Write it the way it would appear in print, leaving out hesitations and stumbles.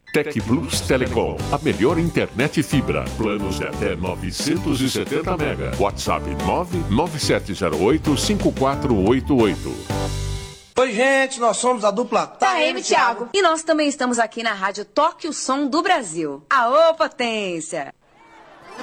Tec Plus Telecom, a melhor internet fibra. Planos de até 970 mega. WhatsApp 997085488. Oi, gente, nós somos a dupla Taeme, Thiago. E nós também estamos aqui na Rádio Toque o Som do Brasil. Aô, potência!